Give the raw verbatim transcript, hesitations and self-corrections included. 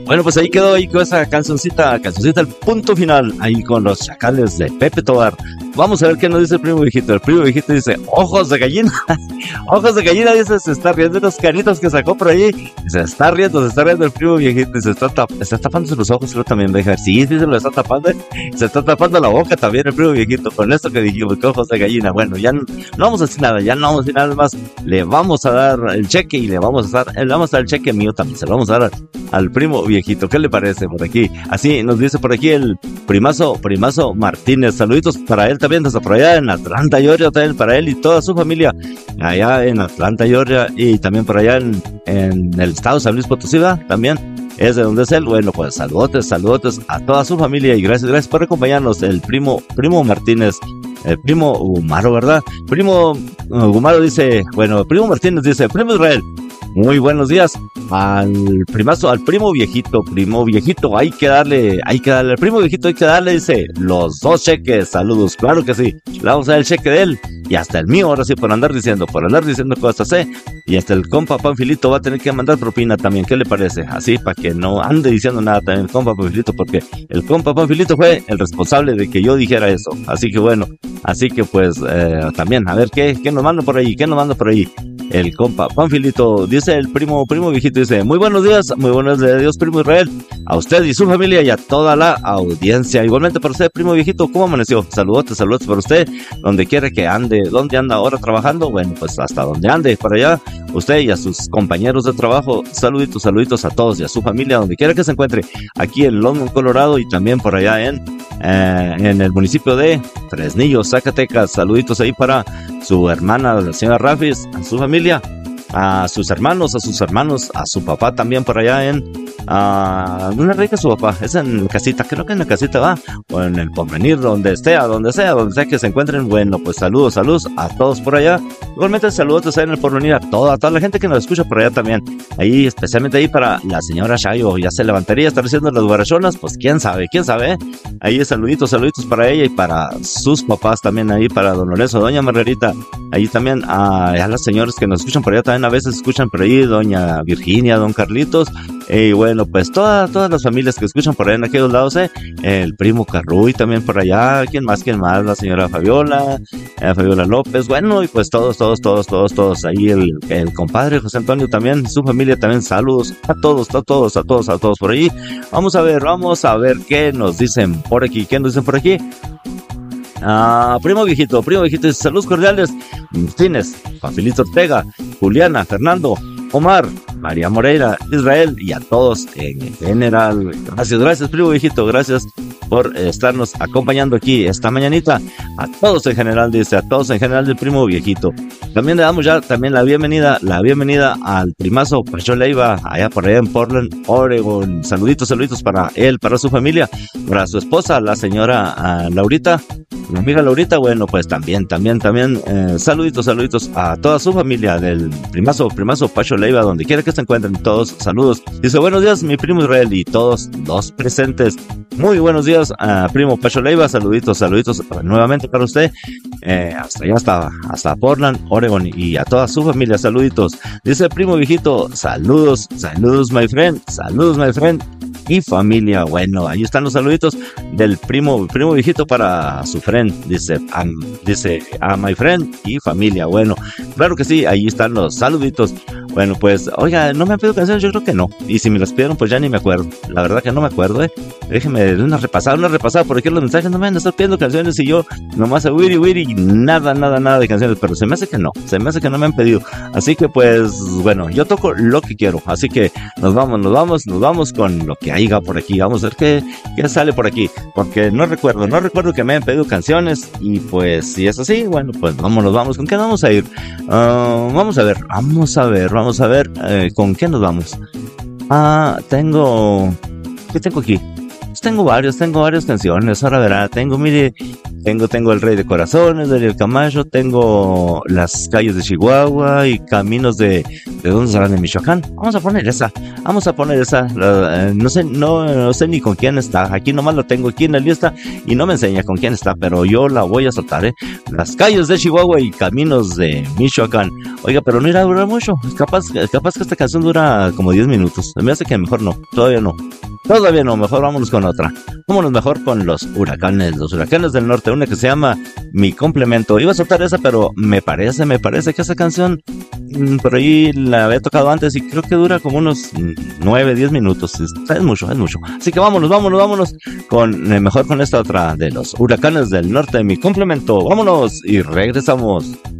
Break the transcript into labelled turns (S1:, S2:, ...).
S1: Bueno, pues ahí quedó, ahí quedó esa cancioncita, cancioncita, el punto final, ahí con los chacales de Pepe Tobar. Vamos a ver qué nos dice el primo viejito. El primo viejito dice, ojos de gallina, ojos de gallina, dice, se está riendo de los caritos que sacó por ahí. Se está riendo, se está riendo el primo viejito, y se está, tap está tapándose los ojos, pero también deja, sí, sí, se lo está tapando, se está tapando la boca también el primo viejito, con esto que dijimos, que ojos de gallina. Bueno, ya no, no vamos a decir nada, ya no vamos a decir nada más, le vamos a dar el cheque y le vamos a dar, le vamos a dar el cheque mío también, se lo vamos a dar al, al primo viejito. ¿Qué le parece por aquí? Así nos dice por aquí el primazo, primazo Martínez, saluditos para él también, desde por allá en Atlanta, Georgia, también para él y toda su familia, allá en Atlanta, Georgia, y también por allá en, en el estado de San Luis Potosí, ¿verdad? También es de donde es él. Bueno, pues saludotes, saludotes a toda su familia y gracias, gracias por acompañarnos, el primo, primo Martínez, el primo Gumaro, ¿verdad? Primo uh, Gumaro dice, bueno, primo Martínez dice, primo Israel, muy buenos días al primazo, al primo viejito, primo viejito, hay que darle, hay que darle, al primo viejito hay que darle, dice, los dos cheques, saludos, claro que sí, le vamos a dar el cheque de él, y hasta el mío, ahora sí, por andar diciendo, por andar diciendo cosas, ¿eh? Y hasta el compa Panfilito va a tener que mandar propina también, ¿qué le parece? Así, para que no ande diciendo nada también el compa Panfilito, porque el compa Panfilito fue el responsable de que yo dijera eso, así que bueno, así que pues, eh, también, a ver, ¿qué, qué nos manda por ahí? ¿Qué nos manda por ahí? El compa Panfilito, dice el primo, primo viejito, dice, muy buenos días, muy buenos días, primo Israel, a usted y su familia y a toda la audiencia, igualmente para usted, primo viejito, ¿cómo amaneció? Saludos, saludos para usted, donde quiera que ande, ¿dónde anda ahora trabajando? Bueno, pues hasta donde ande, para allá, usted y a sus compañeros de trabajo, saluditos, saluditos a todos y a su familia, donde quiera que se encuentre, aquí en Longmont, Colorado, y también por allá en, eh, en el municipio de Fresnillo, Zacatecas, saluditos ahí para su hermana, la señora Rafis, a su familia, a sus hermanos, a sus hermanos, a su papá también por allá en, uh, ¿dónde radica su papá? Es en casita, creo que en la casita va, o en el Porvenir, donde esté, a donde sea, donde sea que se encuentren. Bueno, pues saludos, saludos a todos por allá, igualmente saludos ahí en el Porvenir a toda, a toda la gente que nos escucha por allá también, ahí, especialmente ahí para la señora Shayo, ya se levantaría, está haciendo las guarachonas, pues quién sabe, quién sabe, ¿eh? Ahí saluditos, saluditos para ella y para sus papás también, ahí para don Lorenzo, doña Margarita, ahí también a, a las señoras que nos escuchan por allá también, a veces escuchan por ahí, doña Virginia, don Carlitos, y bueno, pues todas, todas las familias que escuchan por allá en aquellos lados, eh, el primo Carruy también por allá, quién más, quién más, la señora Fabiola, eh, Fabiola López, bueno, y pues todos, todos, todos, todos, todos, ahí el, el compadre José Antonio también, su familia también, saludos a todos, a todos, a todos, a todos por allí. Vamos a ver, vamos a ver qué nos dicen por aquí, qué nos dicen por aquí. Ah, primo viejito, primo viejito, saludos cordiales, Martínez, Panfilito Ortega, Juliana, Fernando, Omar, María Moreira, Israel y a todos en general. Gracias, gracias primo viejito, gracias por estarnos acompañando aquí esta mañanita. A todos en general, dice, a todos en general del primo viejito. También le damos ya también la bienvenida, la bienvenida al primazo Pacho Leiva, allá por allá en Portland, Oregon. Saluditos, saluditos para él, para su familia, para su esposa, la señora uh, Laurita, mi amiga Laurita. Bueno, pues también, también, también, eh, saluditos, saluditos a toda su familia del primazo, primazo Pacho Leiva, donde quiera que se encuentren, todos saludos. Dice, buenos días, mi primo Israel y todos los presentes. Muy buenos días, uh, primo Pacho Leiva, saluditos, saluditos nuevamente para usted, eh, hasta allá, hasta, hasta Portland, Oregon, y a toda su familia, saluditos. Dice el primo viejito, saludos, saludos, my friend, saludos, my friend, y familia. Bueno, ahí están los saluditos del primo, primo viejito para su friend, dice, um, dice, a my friend y familia. Bueno, claro que sí, ahí están los saluditos. Bueno, pues, oiga, ¿no me han pedido canciones? Yo creo que no. Y si me las pidieron, pues ya ni me acuerdo. La verdad que no me acuerdo, ¿eh? Déjenme una repasada, una repasada. Por aquí los mensajes no me van a estar pidiendo canciones y yo nomás a wiri wiri, nada, nada, nada de canciones. Pero se me hace que no, se me hace que no me han pedido. Así que, pues, bueno, yo toco lo que quiero. Así que nos vamos, nos vamos, nos vamos con lo que haya por aquí. Vamos a ver qué, qué sale por aquí. Porque no recuerdo, no recuerdo que me hayan pedido canciones. Y pues, si es así, bueno, pues vámonos, vamos. ¿Con qué vamos a ir? Uh, vamos a ver, vamos a ver, vamos a ver eh, con qué nos vamos. Ah, tengo... ¿Qué tengo aquí? Pues tengo varios, tengo varias canciones, ahora verá, tengo, mire, tengo, tengo El Rey de Corazones, Daniel Camacho, tengo Las Calles de Chihuahua y Caminos de, ¿de dónde serán? De Michoacán. Vamos a poner esa, vamos a poner esa, la, eh, no sé, no, no sé ni con quién está, aquí nomás la tengo aquí en la lista y no me enseña con quién está, pero yo la voy a soltar, ¿eh? Las Calles de Chihuahua y Caminos de Michoacán. Oiga, pero no irá a durar mucho, capaz, capaz que esta canción dura como diez minutos, me hace que mejor no, todavía no. Todavía no, mejor vámonos con otra. Vámonos mejor con los huracanes, los huracanes del norte, una que se llama Mi Complemento. Iba a soltar esa, pero me parece, me parece que esa canción mmm, por ahí la había tocado antes y creo que dura como unos nueve, diez minutos. Es, es mucho, es mucho. Así que vámonos, vámonos, vámonos con eh, mejor con esta otra de los huracanes del norte, Mi Complemento. Vámonos y regresamos.